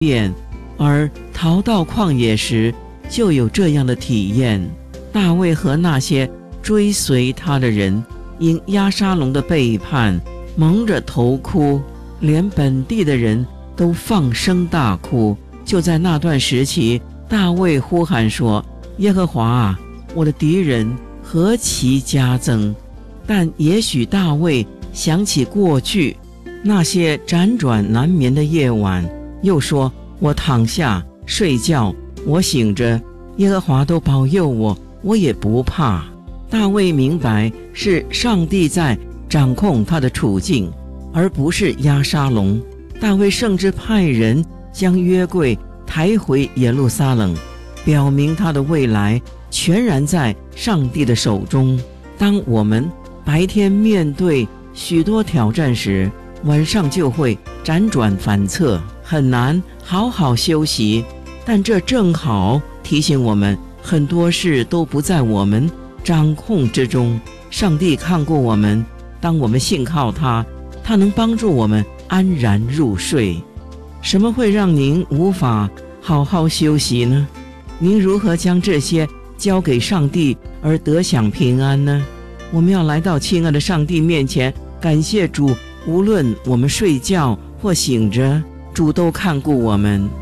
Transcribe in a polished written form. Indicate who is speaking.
Speaker 1: 变，而逃到旷野时就有这样的体验。大卫和那些追随他的人因押沙龙的背叛蒙着头哭，连本地的人都放声大哭。就在那段时期，大卫呼喊说：耶和华啊，我的敌人何其加增！但也许大卫想起过去那些辗转难眠的夜晚，又说：我躺下睡觉，我醒着，耶和华都保佑我，我也不怕。大卫明白是上帝在掌控他的处境，而不是押沙龙。大卫甚至派人将约柜抬回耶路撒冷，表明他的未来全然在上帝的手中。当我们白天面对许多挑战时，晚上就会辗转反侧，很难好好休息。但这正好提醒我们，很多事都不在我们掌控之中。上帝看过我们，当我们信靠他，他能帮助我们安然入睡。什么会让您无法好好休息呢？您如何将这些交给上帝而得享平安呢？我们要来到亲爱的上帝面前，感谢主，无论我们睡觉或醒着，主都看顾我们。